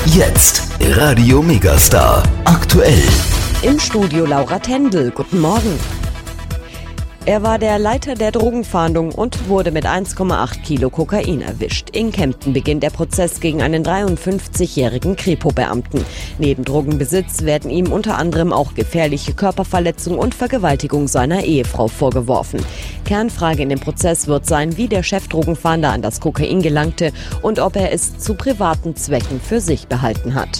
Jetzt Radio Megastar aktuell. Im Studio Laura Tendel. Guten Morgen. Er war der Leiter der Drogenfahndung und wurde mit 1,8 Kilo Kokain erwischt. In Kempten beginnt der Prozess gegen einen 53-jährigen Kripo-Beamten. Neben Drogenbesitz werden ihm unter anderem auch gefährliche Körperverletzung und Vergewaltigung seiner Ehefrau vorgeworfen. Kernfrage in dem Prozess wird sein, wie der Chefdrogenfahnder an das Kokain gelangte und ob er es zu privaten Zwecken für sich behalten hat.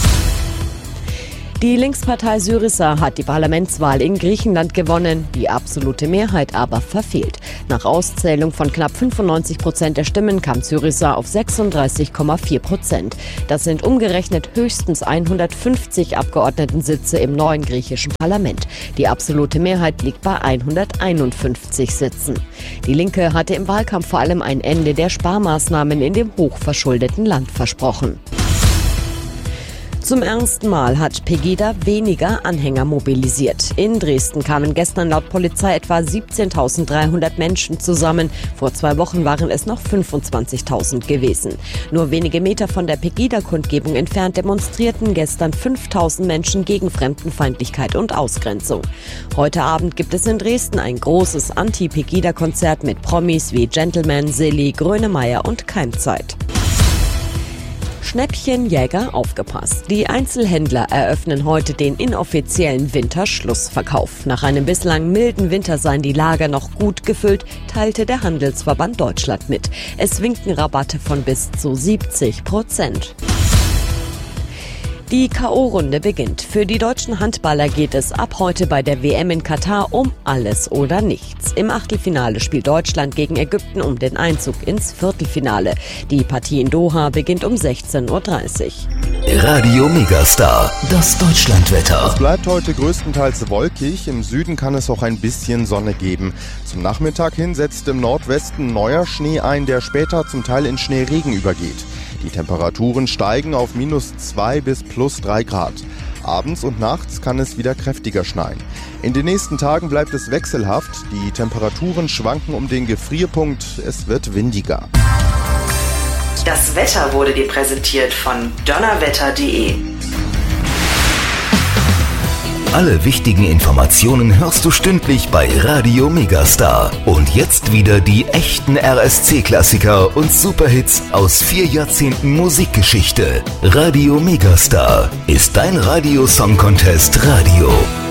Die Linkspartei Syriza hat die Parlamentswahl in Griechenland gewonnen, die absolute Mehrheit aber verfehlt. Nach Auszählung von knapp 95% der Stimmen kam Syriza auf 36,4%. Das sind umgerechnet höchstens 150 Abgeordnetensitze im neuen griechischen Parlament. Die absolute Mehrheit liegt bei 151 Sitzen. Die Linke hatte im Wahlkampf vor allem ein Ende der Sparmaßnahmen in dem hochverschuldeten Land versprochen. Zum ersten Mal hat Pegida weniger Anhänger mobilisiert. In Dresden kamen gestern laut Polizei etwa 17.300 Menschen zusammen. Vor 2 Wochen waren es noch 25.000 gewesen. Nur wenige Meter von der Pegida-Kundgebung entfernt demonstrierten gestern 5.000 Menschen gegen Fremdenfeindlichkeit und Ausgrenzung. Heute Abend gibt es in Dresden ein großes Anti-Pegida-Konzert mit Promis wie Gentleman, Silly, Grönemeyer und Keimzeit. Schnäppchenjäger, aufgepasst. Die Einzelhändler eröffnen heute den inoffiziellen Winterschlussverkauf. Nach einem bislang milden Winter seien die Lager noch gut gefüllt, teilte der Handelsverband Deutschland mit. Es winken Rabatte von bis zu 70%. Die K.O.-Runde beginnt. Für die deutschen Handballer geht es ab heute bei der WM in Katar um alles oder nichts. Im Achtelfinale spielt Deutschland gegen Ägypten um den Einzug ins Viertelfinale. Die Partie in Doha beginnt um 16:30 Uhr. Radio Megastar, das Deutschlandwetter. Es bleibt heute größtenteils wolkig. Im Süden kann es auch ein bisschen Sonne geben. Zum Nachmittag hin setzt im Nordwesten neuer Schnee ein, der später zum Teil in Schneeregen übergeht. Die Temperaturen steigen auf -2 bis +3 Grad. Abends und nachts kann es wieder kräftiger schneien. In den nächsten Tagen bleibt es wechselhaft. Die Temperaturen schwanken um den Gefrierpunkt. Es wird windiger. Das Wetter wurde dir präsentiert von donnerwetter.de. Alle wichtigen Informationen hörst du stündlich bei Radio Megastar. Und jetzt wieder die echten RSC-Klassiker und Superhits aus 4 Jahrzehnten Musikgeschichte. Radio Megastar ist dein Radio-Song-Contest Radio.